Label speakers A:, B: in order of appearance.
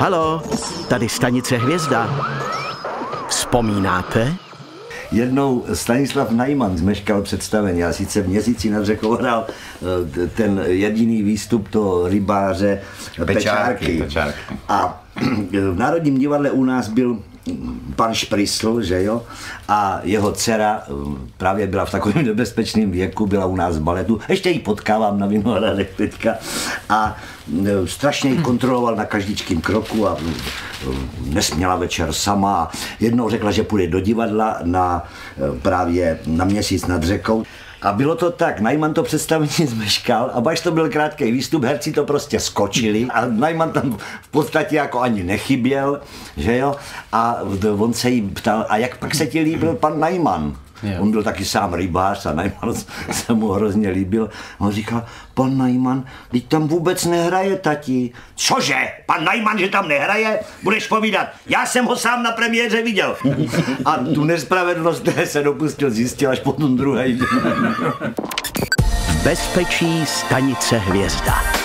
A: Halo, tady stanice Hvězda. Vzpomínáte?
B: Jednou Stanislav Najman zmeškal představení, já sice v Měsíci nad řekou hrál ten jediný výstup toho rybáře Pečárky. A v Národním divadle u nás byl pan Šprysl, že jo, a jeho dcera právě byla v takovém nebezpečném věku, byla u nás v baletu, ještě ji potkávám na Vinohradech teďka a strašně ji kontroloval na každičkým kroku a nesměla večer sama. Jednou řekla, že půjde do divadla právě na Měsíc nad řekou. A bylo to tak, Najman to představení zmeškal a až to byl krátký výstup, herci to prostě skočili a Najman tam v podstatě jako ani nechyběl, že jo, a on se jí ptal, a jak pak se ti líbil pan Najman? On byl taky sám rybář a Najman se mu hrozně líbil. On říkal, pan Najman, teď tam vůbec nehraje, tati. Cože? Pan Najman, že tam nehraje? Budeš povídat, já jsem ho sám na premiéře viděl. A tu nespravedlnost, které se dopustil, zjistil až potom druhý den.
A: Bezpečí stanice Hvězda.